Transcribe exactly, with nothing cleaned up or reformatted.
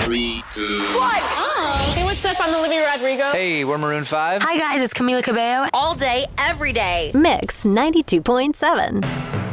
Three, two, What? Oh. Hey, what's up? I'm Olivia Rodrigo. Hey, we're Maroon five. Hi, guys. It's Camila Cabello. All day, every day. Mix ninety-two point seven.